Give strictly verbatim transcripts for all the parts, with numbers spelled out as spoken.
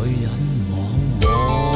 引往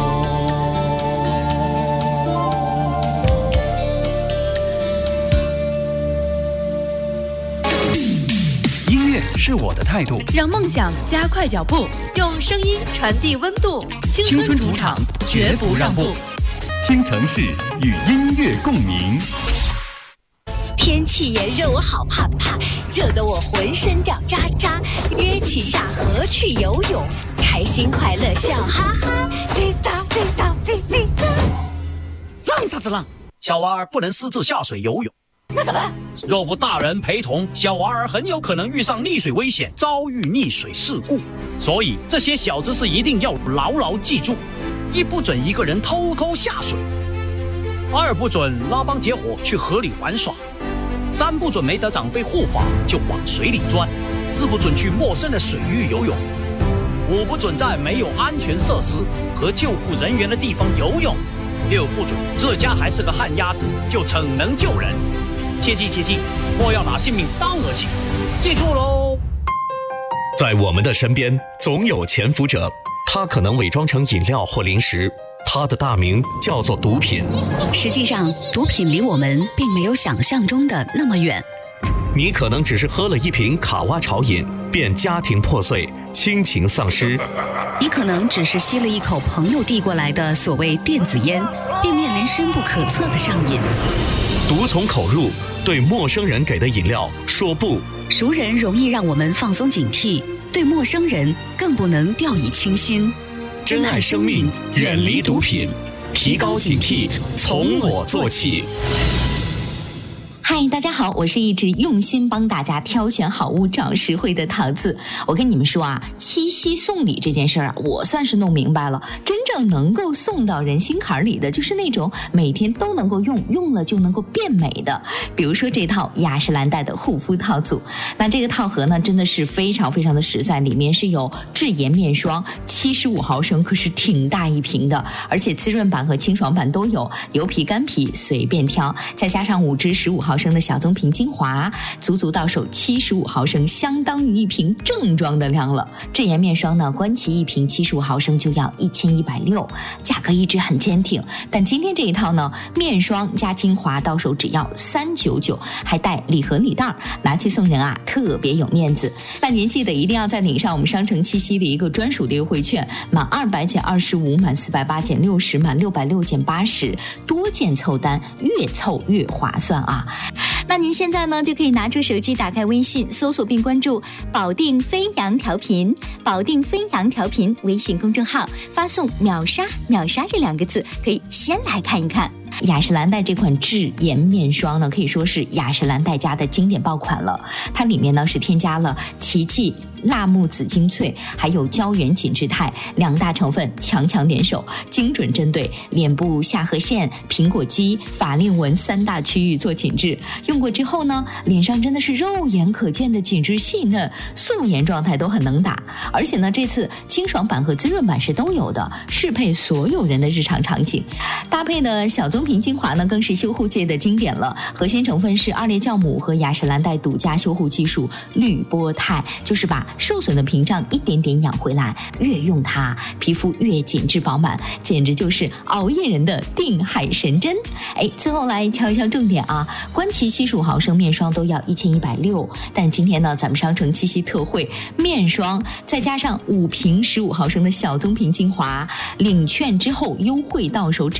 往。 音乐是我的态度， 让梦想加快脚步，用声音传递温度。 青春主场，绝不让步。 京城市与音乐共鸣。 天气炎热，我好怕怕，热得我浑身掉渣渣。约起下河去游泳，开心快乐笑哈哈。滴答滴答滴滴答。 浪啥子浪？小娃儿不能私自下水游泳。 那怎么办？ 若无大人陪同，小娃儿很有可能遇上溺水危险，遭遇溺水事故。所以这些小知识一定要牢牢记住：一不准一个人偷偷下水，二不准拉帮结伙去河里玩耍，三不准没得长辈护法就往水里钻，四不准去陌生的水域游泳，五不准在没有安全设施和救护人员的地方游泳，六不准这家还是个旱鸭子就逞能救人。切记切记，莫要拿性命当儿戏，记住喽！ 在我们的身边总有潜伏者，他可能伪装成饮料或零食，他的大名叫做毒品。 实际上，毒品离我们并没有想象中的那么远。 你可能只是喝了一瓶卡哇潮饮，便家庭破碎，亲情丧失； 你可能只是吸了一口朋友递过来的所谓电子烟，便面临深不可测的上瘾。 毒从口入，对陌生人给的饮料说不。 熟人容易让我们放松警惕，对陌生人更不能掉以轻心。 珍爱生命，远离毒品，提高警惕，从我做起。 嗨，大家好，我是一直用心帮大家挑选好物、找实惠的桃子。我跟你们说啊，七夕送礼这件事儿啊，我算是弄明白了。真正能够送到人心坎里的，就是那种每天都能够用，用了就能够变美的。比如说这套雅诗兰黛的护肤套组，那这个套盒呢，真的是非常非常的实在，里面是有智颜面霜，七十五毫升，可是挺大一瓶的，而且滋润版和清爽版都有，油皮干皮随便挑，再加上五支十五毫升的小棕瓶精华，足足到手七十五毫升，相当于一瓶正装的量了。智颜面霜呢，观其一瓶七十五毫升就要一千一百六，价格一直很坚挺。但今天这一套呢，面霜加精华到手只要三百九十九，还带礼盒礼袋，拿去送人啊，特别有面子。那您记得一定要再领上我们商城七夕的一个专属的优惠券，满二百减二十五，满四百八减六十，满六百六减八十，多件凑单，越凑越划算啊！那您现在呢，就可以拿出手机，打开微信，搜索并关注保定飞扬调频，保定飞扬调频微信公众号，发送秒杀秒杀这两个字，可以先来看一看。雅诗兰黛这款智颜面霜呢，可以说是雅诗兰黛家的经典爆款了。它里面呢是添加了奇迹辣木籽精粹还有胶原紧致肽两大成分，强强联手，精准针对脸部下颌线、苹果肌、法令纹三大区域做紧致。用过之后呢，脸上真的是肉眼可见的紧致细嫩，素颜状态都很能打。而且呢，这次清爽版和滋润版是都有的，适配所有人的日常场景。搭配的小棕瓶精华呢，更是修护界的经典了。核心成分是二裂酵母和雅诗兰黛独家修护技术滤波肽，就是把受损的屏障一点点养回来，越用它皮肤越紧致饱满，简直就是熬夜人的定海神针。哎，最后来敲一敲重点啊，观其七十五毫升面霜都要一千一百六，但是今天呢，咱们商城七夕特惠，面霜再加上五瓶十五毫升的小棕瓶精华，领券之后优惠到手只